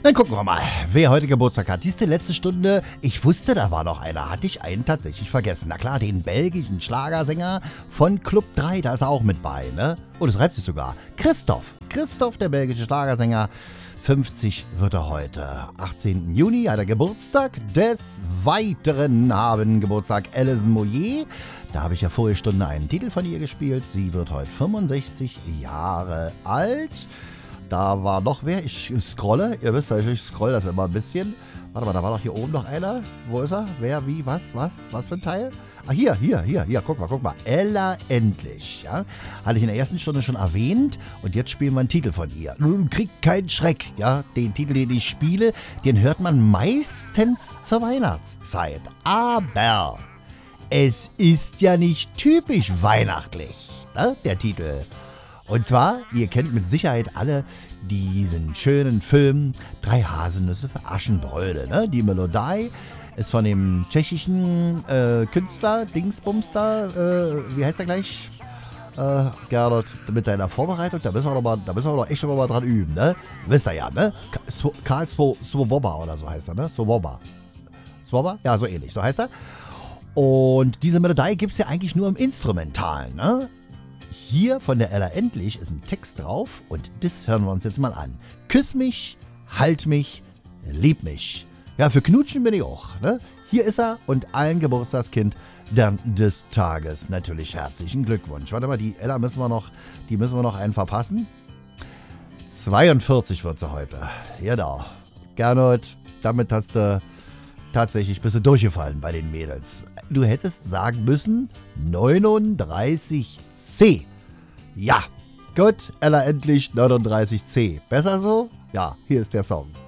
Dann gucken wir mal, wer heute Geburtstag hat. Dies ist die letzte Stunde. Ich wusste, da war noch einer. Hatte ich einen tatsächlich vergessen. Na klar, den belgischen Schlagersänger von Club 3. Da ist er auch mit bei, ne? Oh, das reibt sich sogar. Christoph. Christoph, der belgische Schlagersänger. 50 wird er heute. 18. Juni hat er Geburtstag. Des Weiteren haben Geburtstag Alison Moyet. Da habe ich ja vorige Stunde einen Titel von ihr gespielt. Sie wird heute 65 Jahre alt. Da war noch wer. Ich scrolle. Ihr wisst ja, ich scroll das immer ein bisschen. Warte mal, da war doch hier oben noch einer. Wo ist er? Wer, wie, was für ein Teil? Ah, hier. Guck mal. Ella Endlich. Ja? Hatte ich in der ersten Stunde schon erwähnt. Und jetzt spielen wir einen Titel von ihr. Nun kriegt keinen Schreck. Ja? Den Titel, den ich spiele, den hört man meistens zur Weihnachtszeit. Aber es ist ja nicht typisch weihnachtlich, ne? Der Titel. Und zwar, ihr kennt mit Sicherheit alle diesen schönen Film 3 Haselnüsse für Aschenbrödel. Ne? Die Melodie ist von dem tschechischen Künstler, Dingsbumster, wie heißt der gleich? Gernot, mit deiner Vorbereitung, da müssen wir doch echt noch mal dran üben, ne? Wisst ihr ja, ne? Karl Swoboda oder so heißt er, ne? Swoboda? Ja, so ähnlich, so heißt er. Und diese Melodie gibt es ja eigentlich nur im Instrumentalen, ne? Hier von der Ella Endlich ist ein Text drauf und das hören wir uns jetzt mal an. Küss mich, halt mich, lieb mich. Ja, für Knutschen bin ich auch, ne? Hier ist er und allen Geburtstagskindern des Tages natürlich herzlichen Glückwunsch. Warte mal, die Ella müssen wir noch einen verpassen. 42 wird sie heute. Genau. Gernot, damit hast du tatsächlich bist du durchgefallen bei den Mädels. Du hättest sagen müssen 39C. Ja, gut, Ella Endlich 39C. Besser so? Ja, hier ist der Song.